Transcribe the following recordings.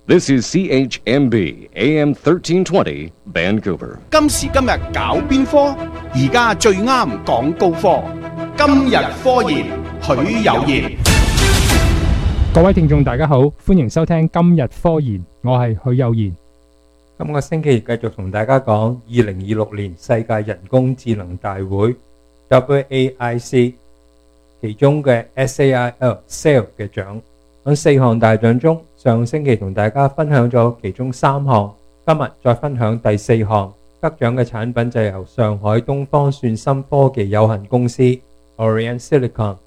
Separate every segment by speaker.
Speaker 1: This is CHMB AM 1320 Vancouver.
Speaker 2: 今時今日搞邊科？而家最啱講高科。今日科研，許有賢。
Speaker 3: 各位聽眾大家好，歡迎收聽今日科研，我係許有賢。
Speaker 4: 今個星期繼續同大家講2026年世界人工智能大會 WAIC 其中嘅 SAIL 嘅獎。喺4項大獎中，上星期同大家分享咗其中3項，今日再分享第4項。得獎嘅產品就由上海東方算心科技有限公司 Orient Silicon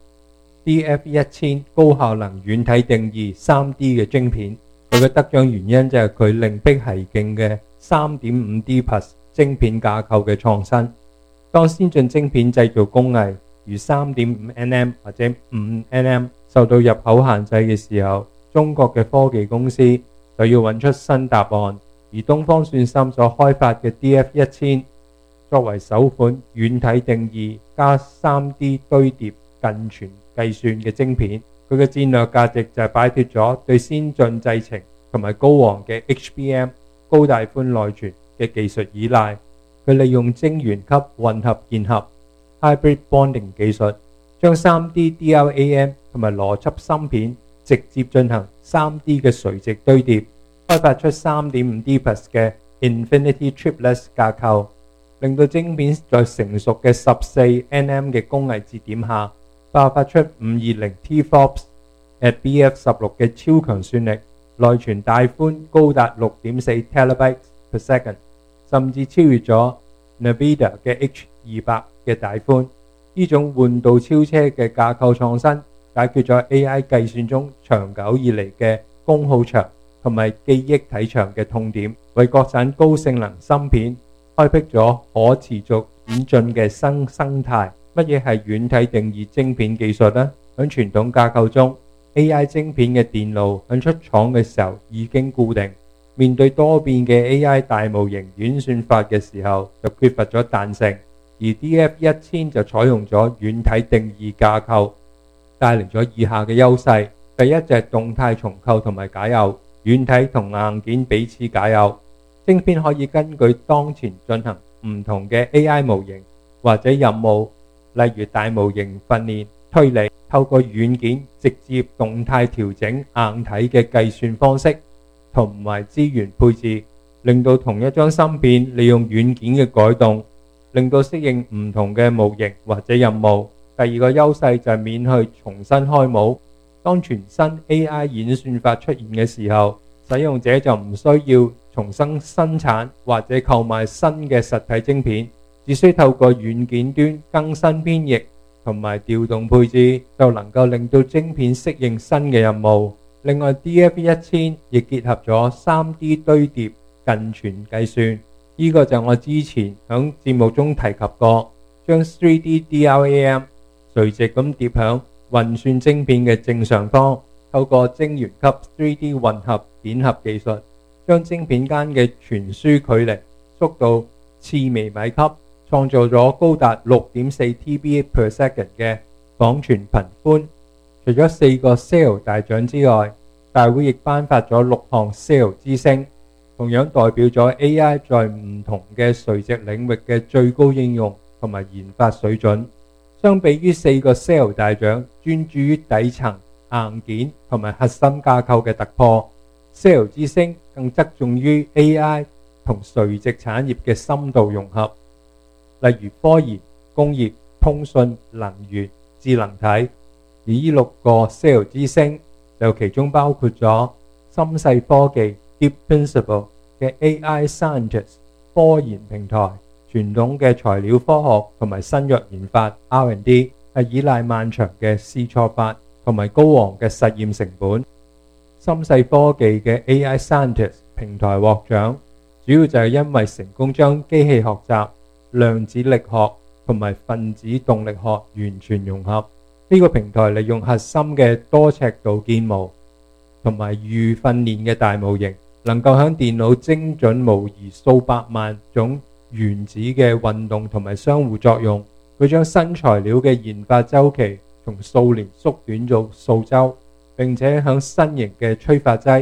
Speaker 4: DF1000 高效能軟體定義 3D 嘅晶片。佢嘅得獎原因就係佢另闢蹊徑嘅 3.5D Plus 晶片架構嘅創新。當先進晶片製造工藝如 3.5nm 或者 5nm 受到入口限制嘅時候，中國嘅科技公司就要揾出新答案。而東方算心所開發嘅 DF1000 作為首款軟體定義加 3D 堆疊近全計算嘅晶片，佢嘅戰略價值就係擺脫咗對先進製程同埋高昂嘅 HBM 高帶寬內存嘅技術依賴。佢利用晶圓級混合結合 Hybrid Bonding 技術，將 3D DRAM 同埋邏輯芯片直接進行 3D 嘅垂直堆疊，開發出 3.5D Plus 嘅 Infinity Triplets 架構，令到晶片在成熟嘅 14nm 嘅工藝節點下爆發出 520 TFLOPS at BF16 嘅超強算力，內存帶寬高達 6.4 TB per second， 甚至超越咗 NVIDIA 嘅 H200 嘅帶寬。呢種換道超車嘅架構創新，解決咗 AI 計算中長久以嚟嘅功耗長同埋記憶體長嘅痛點，為國產高性能芯片開闢咗可持續演進嘅新生態。乜嘢係軟體定義晶片技術呢？喺傳統架構中， AI 晶片嘅電路喺出廠嘅時候已經固定，面對多變嘅 AI 大模型演算法嘅時候就缺乏咗彈性。而 DF1000 就採用咗軟體定義架構，帶嚟咗以下嘅優勢。第一就係動態重構同埋解耦，軟體同硬件彼此解耦，晶片可以根據當前進行唔同嘅 AI 模型或者任務，例如大模型訓練、推理，透過軟件直接動態調整硬體嘅計算方式同埋資源配置，令到同一張芯片利用軟件嘅改動，令到適應唔同嘅模型或者任務。第二個優勢就係免去重新開模。當全新 AI 演算法出現嘅時候，使用者就唔需要重新生產或者購買新嘅實體晶片，只需透過軟件端更新編譯同埋調動配置，就能夠令到晶片適應新嘅任務。另外 DF1000 亦結合咗 3D 堆疊近全計算，呢個就係我之前喺節目中提及過，將 3D DRAM 垂直咁疊響運算晶片嘅正上方，透過晶圓級 3D 混合結合技術，將晶片間嘅傳輸距離縮到次微米級，創造咗高達 6.4 TB per second 嘅網傳頻寬。除咗4個 SAIL 大獎之外，大會亦頒發咗6項 SAIL 之星，同樣代表咗 AI 在唔同嘅垂直領域嘅最高應用同埋研發水準。相比於4個 SAIL 大獎專注於底層、硬件同埋核心架構嘅突破， SAIL 之星更側重於 AI 同垂直產業嘅深度融合，例如科研、工業、通訊、能源、智能體。而呢6個 SAIL 之星就其中包括咗深世科技 Deep Principle 嘅 AI Scientist 科研平台。傳統嘅材料科學同埋新藥研發 R&D 係依賴漫長嘅試錯法同埋高昂嘅實驗成本。深世科技嘅 AI Scientist 平台獲獎，主要就係因為成功將機器學習、量子力學同埋分子動力學完全融合。呢個平台利用核心嘅多尺度建模同埋預訓練嘅大模型，能夠喺電腦精準模擬數百萬種原子嘅運動同埋相互作用。佢將新材料嘅研發周期從數年縮短到數週，並且向新型嘅催化劑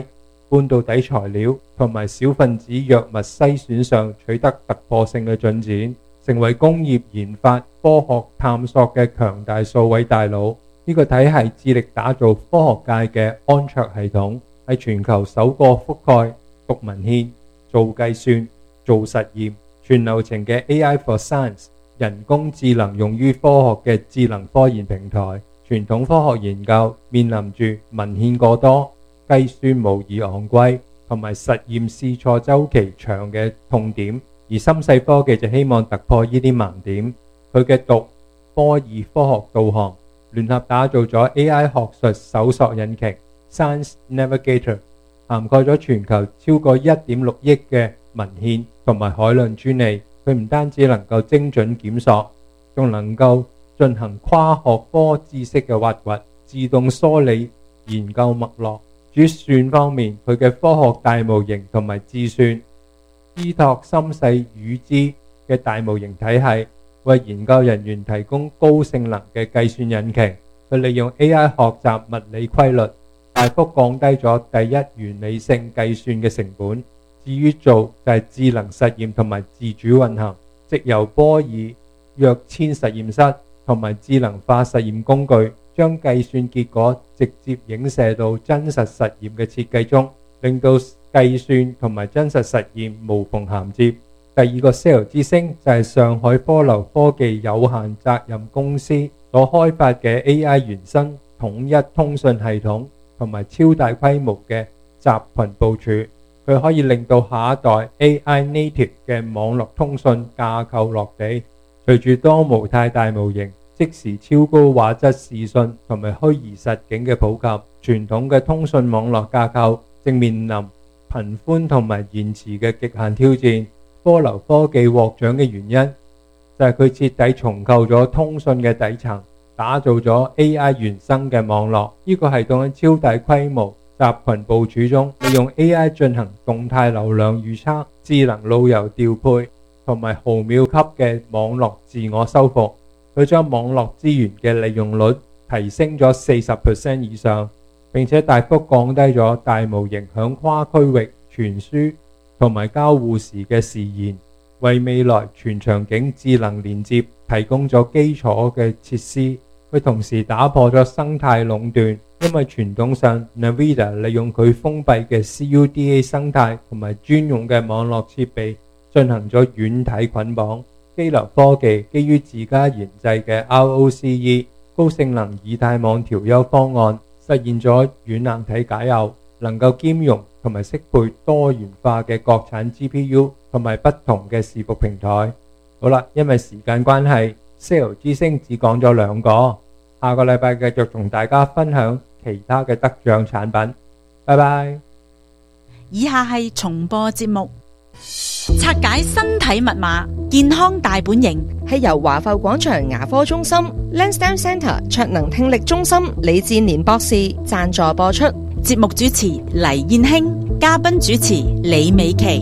Speaker 4: 半導體材料同埋小分子藥物篩選上取得突破性嘅進展，成為工業研發、科學探索嘅強大數位大腦。呢個體系致力打造科學界嘅安卓系統，係全球首個覆蓋讀文獻、做計算、做實驗全流程嘅 AI for Science 人工智能用於科學嘅智能科研平台。傳統科學研究面臨住文獻過多、計算模擬昂貴同埋實驗試錯週期長嘅痛點，而深細科技就希望突破呢啲盲點。佢嘅讀、波爾科學導航聯合打造咗 AI 學術搜索引擎 Science Navigator， 涵蓋咗全球超過 1.6 億嘅文獻同埋海量專利。佢唔單止能夠精準檢索，仲能夠進行跨學科知識嘅挖掘，自動梳理研究脈絡。主算方面，佢嘅科學大模型同埋智算依託深細預知嘅大模型體系，為研究人員提供高性能嘅計算引擎。佢利用 AI 學習物理規律，大幅降低咗第一原理性計算嘅成本。至於做就係智能實驗同埋自主運行，藉由波爾躍遷實驗室同埋智能化實驗工具，將計算結果直接影射到真實實驗嘅設計中，令到計算同埋真實實驗無縫銜接。第二個 SAIL 之星就係上海科流科技有限責任公司所開發嘅 AI 原生統一通訊系統同埋超大規模嘅集群部署。佢可以令到下一代 AI native 嘅網絡通訊架構落地。隨住多模態大模型、即時超高畫質視訊同埋虛擬實境嘅普及，傳統嘅通訊網絡架構正面臨頻寬同埋延遲嘅極限挑戰。科流科技獲獎嘅原因就係佢徹底重構咗通訊嘅底層，打造咗 AI 原生嘅網絡。呢個系統喺超大規模集群部署中，利用 AI 進行動態流量預測、智能路由調配同埋毫秒級嘅網絡自我修復。佢將網絡資源嘅利用率提升咗 40% 以上，並且大幅降低咗大模型響跨區域傳輸同埋交互時嘅時延，為未來全場景智能連接提供咗基礎嘅設施。佢同時打破咗生態壟斷，因為傳統上 NVIDIA 利用佢封閉嘅 CUDA 生態同埋專用嘅網絡設備進行咗軟體捆綁。基流科技基於自家研製嘅 ROCE 高性能以太網調優方案，實現咗軟硬體解耦，能夠兼容同埋適配多元化嘅國產 GPU 同埋不同嘅伺服平台。好啦，因為時間關係，SAIL 之星只講咗2個，下個禮拜繼續同大家分享其他嘅得獎產品。拜拜。
Speaker 5: 以下係重播節目。拆解身體密碼，健康大本營
Speaker 6: 係由華埠廣場牙科中心 Lansdowne Centre 卓能聽力中心李志年博士贊助播出。
Speaker 5: 節目主持黎燕卿，嘉賓主持李美琪。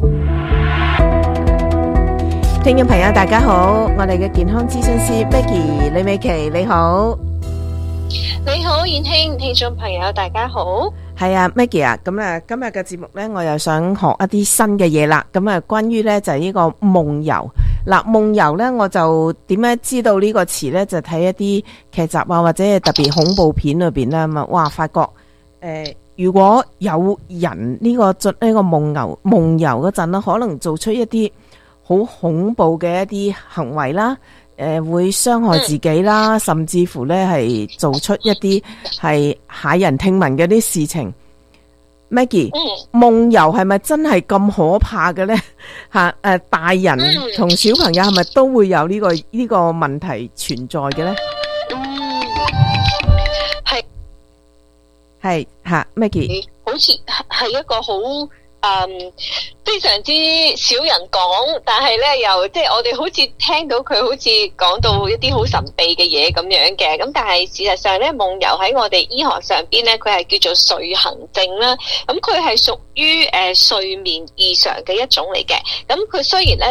Speaker 7: 聽眾朋友大家好，我哋嘅健康諮詢師 Maggie 李美琪，你好。
Speaker 8: 你好，燕卿，聽眾朋友大家好。
Speaker 7: 係啊 Maggie 啊，咁啊今日嘅節目呢，我又想學一啲新嘅嘢啦。咁啊關於呢就係呢個夢遊。嗱，夢遊呢，我就點樣知道呢個詞呢？就睇一啲劇集啊，或者係特別恐怖片裏邊啦。咁啊，哇，發覺如果有人呢個夢遊嗰陣呢，可能做出一啲好恐怖嘅一啲行為啦。會傷害自己啦，甚至乎呢係做出一啲係駭人聽聞嘅啲事情。Maggie，夢遊係咪真係咁可怕嘅呢？大人同小朋友係咪都會有呢個問題存在嘅呢？係Maggie，
Speaker 8: 好似係一個好非常之少人講，但係咧又即係我哋好似聽到佢好似講到一啲好神秘嘅嘢咁樣嘅，咁但係事實上咧，夢遊喺我哋醫學上邊咧，佢係叫做睡行症啦。咁佢係屬於睡眠異常嘅一種嚟嘅。咁佢雖然咧就唔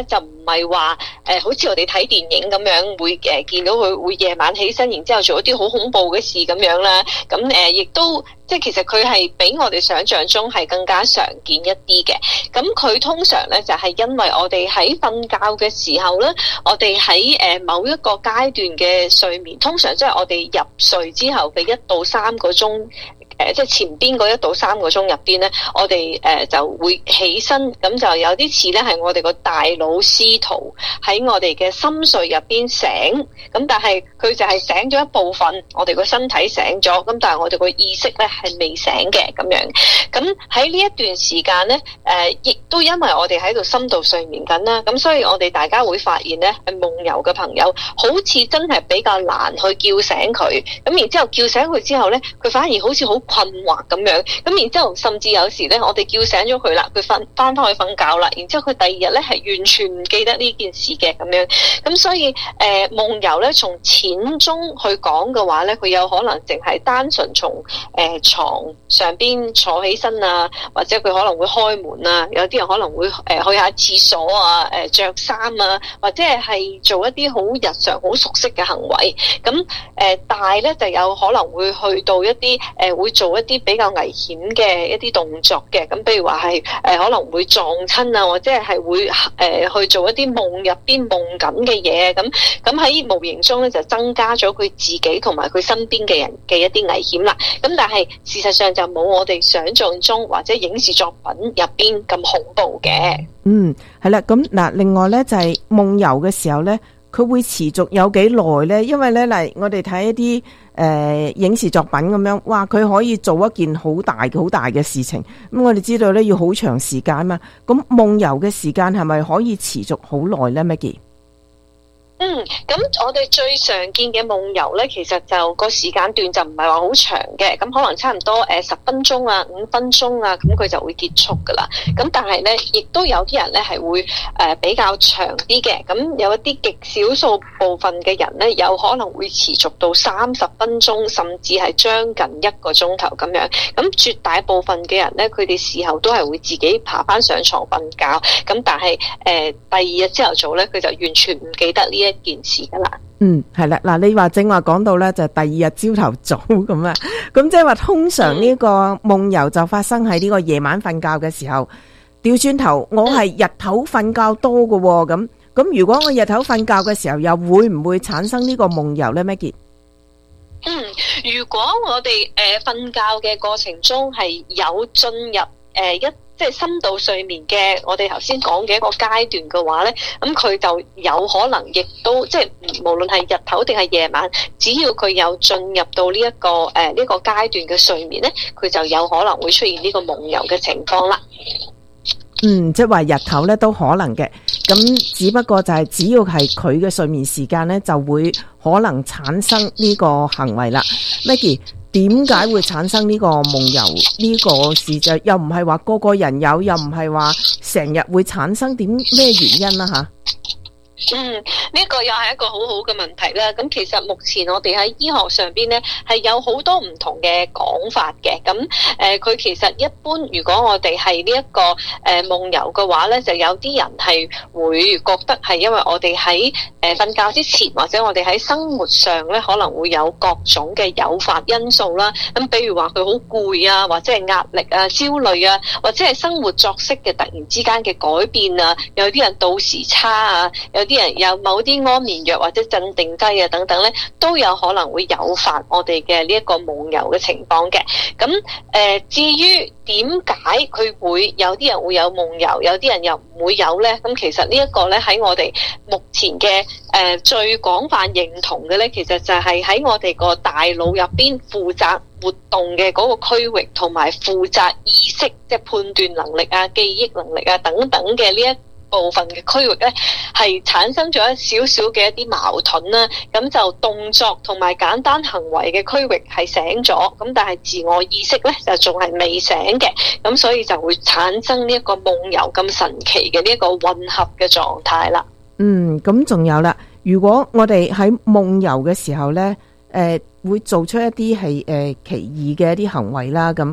Speaker 8: 係話好似我哋睇電影咁樣會見到佢會夜晚起身，然之後做一啲好恐怖嘅事咁樣啦。咁亦都即係其實佢係比我哋想象中係更加常見一啲嘅。咁佢通常咧就係因為我哋喺瞓覺嘅時候咧，我哋喺某一個階段嘅睡眠，通常即係我哋入睡之後嘅1到3個鐘。即係前邊嗰1到3個鐘入邊咧，我哋就會起身，咁就有啲似咧係我哋個大腦試圖喺我哋嘅深睡入邊醒，咁但係佢就係醒咗一部分，我哋個身體醒咗，咁但係我哋個意識咧係未醒嘅咁樣。咁喺呢一段時間咧，亦都因為我哋喺度深度睡眠緊啦，咁所以我哋大家會發現咧，夢遊嘅朋友好似真係比較難去叫醒佢，咁然之後叫醒佢之後咧，佢反而好似好困惑咁樣，咁然之後甚至有時咧，我哋叫醒咗佢啦，佢翻去瞓覺啦，然之後佢第二日咧係完全唔記得呢件事嘅咁樣，咁所以夢遊咧從淺中去講嘅話咧，佢有可能淨係單純從床上邊坐起身啊，或者佢可能會開門啊，有啲人可能會去下廁所啊，着衫啊，或者係做一啲好日常好熟悉嘅行為，咁大咧就有可能會去到一啲會做一啲比較危險嘅一啲動作嘅，咁譬如話係可能會撞親啊，或者係會去做一啲夢入邊夢感嘅嘢，咁喺無形中咧就增加咗佢自己同埋佢身邊嘅人嘅一啲危險啦。咁但係事實上就冇我哋想象中或者影視作品入邊咁恐怖嘅。
Speaker 7: 係啦，咁嗱，另外咧就係夢遊嘅時候咧，佢會持續有幾耐咧？因為咧嚟我哋睇一啲影視作品咁樣，哇！佢可以做一件好大嘅事情。咁我哋知道咧要好長時間嘛。咁夢遊嘅時間係咪可以持續好耐咧 ，Maggie？
Speaker 8: 咁我哋最常見嘅夢遊咧，其實就個時間段就唔係話好長嘅，咁可能差唔多10分鐘啊、5分鐘啊，咁佢就會結束噶啦。咁但係咧，亦都有啲人咧係會比較長啲嘅，咁有一啲極少數部分嘅人咧，有可能會持續到30分鐘，甚至係將近1個鐘頭咁樣。咁絕大部分嘅人咧，佢哋事後都係會自己爬翻上床瞓覺，咁但係第二日朝頭早咧，佢就完全唔記得呢一件事噶啦。
Speaker 7: 係啦，嗱，你話正話講到咧，就第二日朝頭早咁啊，咁即係話通常呢個夢遊就發生喺呢個夜晚瞓覺嘅時候。調轉頭，我係日頭瞓覺多嘅，咁如果我日頭瞓覺嘅時候，又會唔會產生呢個夢遊咧，Maggie？
Speaker 8: 如果我哋瞓覺嘅過程中係有進入即係深度睡眠嘅，我哋頭先講嘅一個階段嘅話咧，咁佢就有可能亦都即係無論係日頭定係夜晚，只要佢有進入到呢一個呢個階段嘅睡眠咧，佢就有可能會出現呢個夢遊嘅情況啦。
Speaker 7: 即係話日頭咧都可能嘅，咁只不過就係只要係佢嘅睡眠時間咧，就會可能產生呢個行為啦。Maggie， 點解會產生呢個夢遊呢個事？就又唔係話個個人有，又唔係話成日會產生，點咩原因啦吓？
Speaker 8: 呢個又係一個好好嘅問題啦。咁其實目前我哋喺醫學上邊咧係有好多唔同嘅講法嘅。咁佢其實一般如果我哋係呢一個夢遊嘅話咧，就有啲人係會覺得係因為我哋喺瞓覺之前，或者我哋喺生活上咧可能會有各種嘅誘發因素啦。咁比如話佢好攰啊，或者係壓力啊、焦慮啊，或者係生活作息嘅突然之間嘅改變啊，有啲人到時差啊，有啲人有某啲安眠藥或者鎮定劑啊等等咧，都有可能會誘發我哋嘅呢一個夢遊嘅情況嘅。咁至於點解佢會有啲人會有夢遊，有啲人又唔會有咧？咁其實呢一個咧喺我哋目前嘅最廣泛認同嘅咧，其實就係喺我哋個大腦入邊負責活動嘅嗰個區域，同埋負責意識，即係判斷能力啊、記憶能力啊等等嘅呢一部分嘅區域咧，係產生咗一少少嘅一啲矛盾啦。咁就動作同埋簡單行為嘅區域係醒咗，咁但係自我意識咧就仲係未醒嘅，咁所以就會產生呢一個夢遊咁神奇嘅呢一個混合嘅狀態啦。
Speaker 7: 咁仲有啦，如果我哋喺夢遊嘅時候咧，會做出一啲係奇異嘅一啲行為啦，咁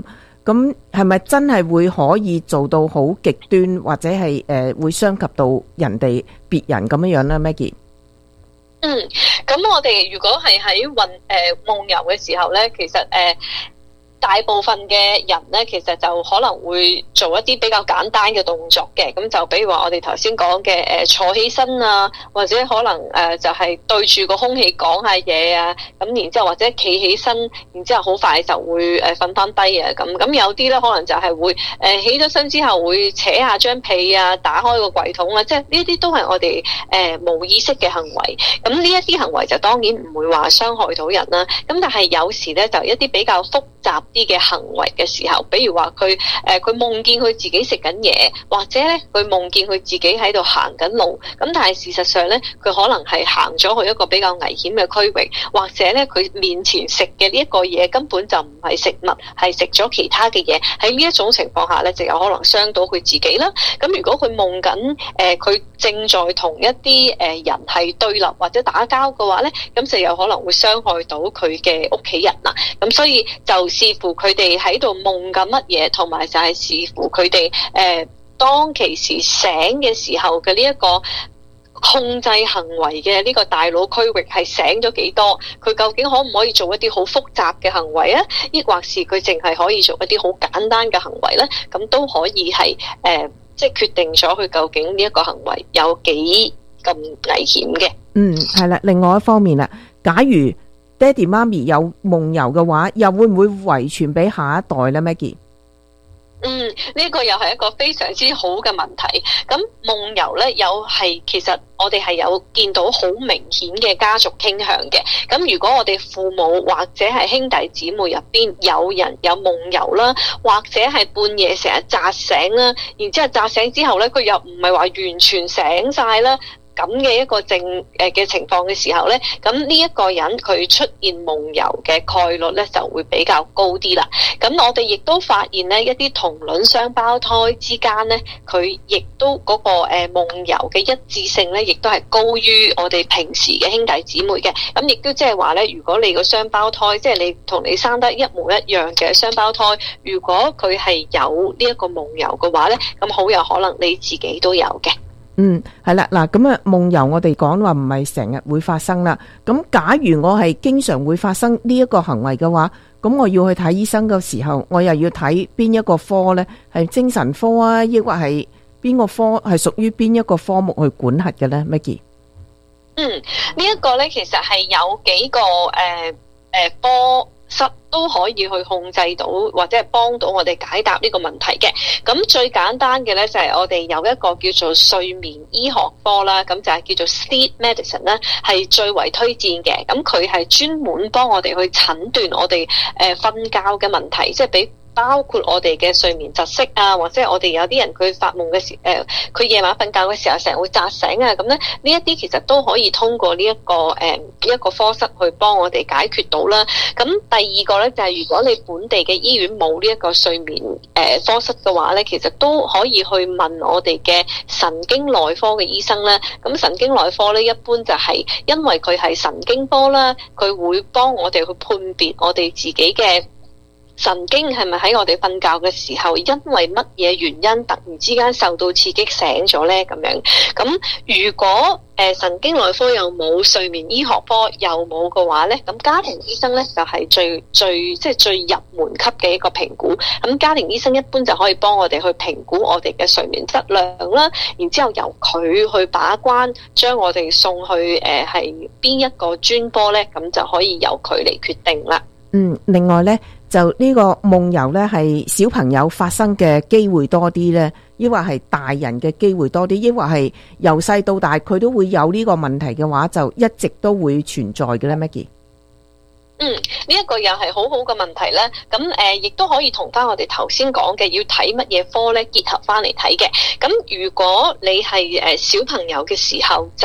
Speaker 7: 咁係咪真係會可以做到好極端，或者係會傷及到人哋別人咁樣樣咧 ，Maggie？
Speaker 8: 咁我哋如果係喺夢遊嘅時候咧，其實大部分嘅人咧，其實就可能會做一啲比較簡單嘅動作嘅，咁就比如話我哋頭先講嘅坐起身啊，或者可能就係對住個空氣講下嘢啊，咁然之後或者企起身，然之後好快就會瞓翻低啊咁。咁有啲咧可能就係會起咗身之後會扯下張被啊，打開個櫃桶啊，即係呢啲都係我哋冇意識嘅行為。咁呢一啲行為就當然唔會話傷害到人啦。咁但係有時咧就一啲比較複雜啲嘅行為嘅時候，比如話佢夢見佢自己食緊嘢，或者咧佢夢見佢自己喺度行緊路，咁但係事實上咧佢可能係行咗去一個比較危險嘅區域，或者咧佢面前食嘅呢一個嘢根本就唔係食物，係食咗其他嘅嘢。喺呢一種情況下咧，就有可能傷到佢自己啦。咁如果佢夢緊佢正在同一啲人係對立或者打交嘅話咧，咁就有可能會傷害到佢嘅屋企人啦。咁所以就視乎佢哋喺度夢緊乜嘢，同埋就係視乎佢哋當其時醒嘅時候嘅呢一個控制行為嘅呢個大腦區域係醒咗幾多，佢究竟可唔可以做一啲好複雜嘅行為啊？抑或是佢淨係可以做一啲好簡單嘅行為咧？咁都可以係即係決定咗佢究竟呢一個行為有幾咁危險嘅。
Speaker 7: 係啦。另外一方面啦，假如爹哋媽咪有夢遊嘅話，又會唔會遺傳俾下一代咧 ，Maggie？
Speaker 8: 呢個又係一個非常之好嘅問題。咁夢遊咧，其實我哋係有見到好明顯嘅家族傾向嘅。咁如果我哋父母或者係兄弟姊妹入邊有人有夢遊啦，或者係半夜成日扎醒啦，然之後扎醒之後咧，佢又唔係話完全醒晒啦，咁嘅一個嘅情況嘅時候咧，咁呢一個人佢出現夢遊嘅概率咧就會比較高啲啦。咁我哋亦都發現咧，一啲同卵雙胞胎之間咧，佢亦都嗰個夢遊嘅一致性咧，亦都係高於我哋平時嘅兄弟姊妹嘅。咁亦都即係話咧，如果你個雙胞胎，即係你同你生得一模一樣嘅雙胞胎，如果佢係有呢一個夢遊嘅話咧，咁好有可能你自己都有嘅。
Speaker 7: 係啦，嗱，咁啊，夢遊我哋講話唔係成日會發生啦。咁假如我係經常會發生呢一個行為嘅話，咁我要去睇醫生嘅時候，我又要睇邊一個科呢？係精神科啊，抑或係邊個科係屬於邊一個科目去管轄嘅呢？ Maggie？
Speaker 8: 呢一個呢，其實係有幾個科室都可以去控制到，或者係幫到我哋解答呢個問題嘅。咁最簡單嘅呢，就係我哋有一個叫做睡眠醫學科啦，咁就係叫做 Sleep Medicine 啦，係最為推薦嘅。咁佢係專門幫我哋去診斷我哋瞓覺嘅問題，即係包括我哋嘅睡眠窒息啊，或者我哋有啲人佢發夢嘅時佢夜晚瞓覺嘅時候成日會扎醒啊，咁咧呢一啲其實都可以通過呢一個科室去幫我哋解決到啦。咁第二個咧就係如果你本地嘅醫院冇呢一個睡眠科室嘅話咧，其實都可以去問我哋嘅神經內科嘅醫生啦。咁神經內科咧一般就係因為佢係神經科啦，佢會幫我哋去判別我哋自己嘅神經係咪喺我哋瞓覺嘅時候，因為乜嘢原因突然之間受到刺激醒咗呢？咁樣，咁如果神經內科又冇，睡眠醫學科又冇嘅話呢，咁家庭醫生呢就係最入門級嘅一個評估。咁家庭醫生一般就可以幫我哋去評估我哋嘅睡眠質量啦，然之後由佢去把關，將我哋送去係邊一個專科呢，咁就可以由佢嚟決定啦。
Speaker 7: 另外呢，就呢個夢遊呢係小朋友發生嘅機會多啲呢，抑或係大人嘅機會多啲，抑或係由細到大佢都會有呢個問題嘅話，就一直都會存在嘅呢 Maggie？
Speaker 8: 呢一個又係好好嘅問題咧。咁亦都可以同翻我哋頭先講嘅要睇乜嘢科咧結合翻嚟睇嘅。咁如果你係小朋友嘅時候就比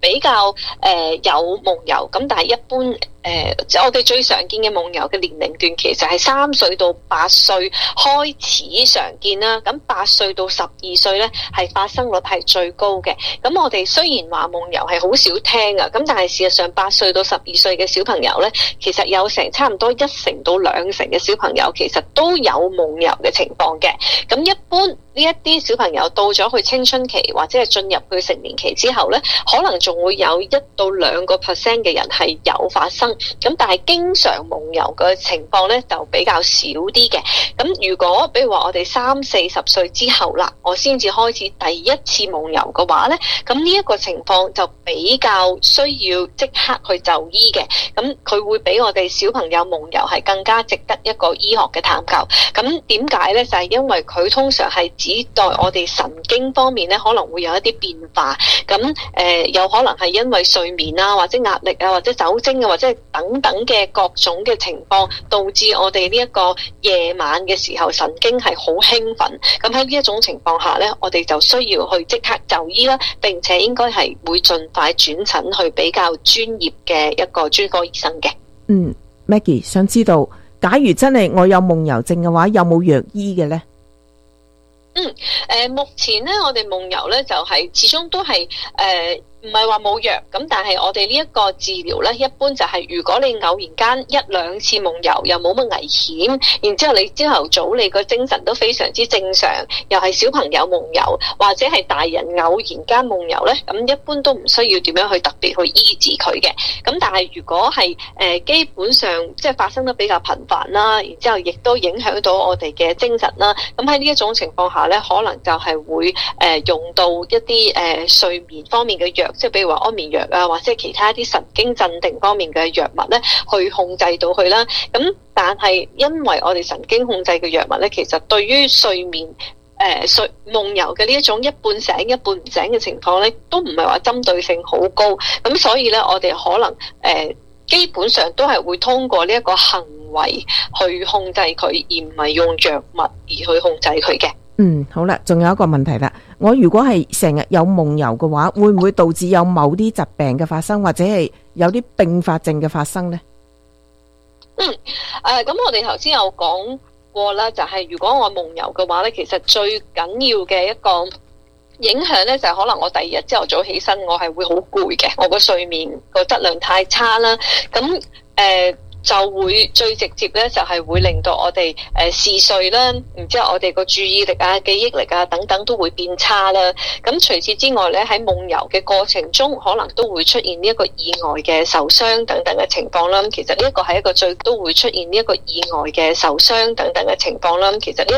Speaker 8: 比較有夢遊，咁但係一般我哋最常見嘅夢遊嘅年齡段其實係3歲到8歲開始常見啦。咁8歲到12歲咧係發生率係最高嘅。咁我哋雖然話夢遊係好少聽啊，咁但係事實上8歲到12歲嘅小朋友咧，其實有成差唔多1成到2成嘅小朋友其實都有夢遊嘅情況嘅。咁一般呢一啲小朋友到咗去青春期或者係進入去成年期之後咧，可能仲會有1到2%嘅人係有發生。咁但係經常夢遊嘅情況咧就比較少啲嘅。咁如果比如話我哋30-40歲之後啦，我先至開始第一次夢遊嘅話咧，咁呢一個情況就比較需要即刻去就醫嘅。咁佢會比我哋小朋友夢遊係更加值得一個醫學嘅探究。咁點解咧？就係因為佢通常係指代我哋神經方面咧可能會有一啲變化。咁有可能係因為睡眠啊，或者壓力啊，或者酒精啊，或者等等嘅各種嘅情況，導致我哋呢一個夜晚嘅時候神經係好興奮。咁喺呢一種情況下咧，我哋就需要去即刻就醫啦，並且應該係會盡快轉診去比較專業嘅一個專科醫生嘅。
Speaker 7: Maggie 想知道，假如真係我有夢遊症嘅話，有冇藥醫嘅呢？
Speaker 8: 目前咧，我哋夢遊咧就係始終都係唔係話冇藥，咁但係我哋呢一個治療咧，一般就係如果你偶然間1-2次夢遊又冇乜危險，然之後你朝頭早你個精神都非常之正常，又係小朋友夢遊或者係大人偶然間夢遊咧，咁一般都唔需要點樣去特別去醫治佢嘅。咁但係如果係基本上即係發生得比較頻繁啦，然之後亦都影響到我哋嘅精神啦，咁喺呢一種情況下咧，可能就係會用到一啲睡眠方面嘅藥。即係比如話安眠藥啊，或者係其他一啲神經鎮定方面嘅藥物咧，去控制到佢啦。咁但係因為我哋神經控制嘅藥物咧，其實對於睡眠夢遊嘅呢一種一半醒一半唔醒嘅情況咧，都唔係話針對性好高。咁所以咧，我哋可能基本上都係會通過呢一個行為去控制佢，而唔係用藥物而去控制佢嘅。
Speaker 7: 好啦，仲有一個問題啦。我如果係成日有夢遊嘅話，會唔會導致有某啲疾病嘅發生，或者係有啲併發症嘅發生呢？
Speaker 8: 咁我哋頭先有講過啦，就係如果我夢遊嘅話咧，其實最緊要嘅一個影響咧，就係可能我第2日朝頭早起身，我係會好攰嘅，我個睡眠個質量太差啦。咁就會最直接咧，就係會令到我哋嗜睡啦，然之後我哋個注意力啊、記憶力啊等等都會變差啦。咁除此之外咧，喺夢遊嘅過程中，可能都會出現呢一個意外嘅受傷等等嘅情況啦。其實呢一個係一個最都會出現呢一個意外嘅受傷等等嘅情況啦。其實呢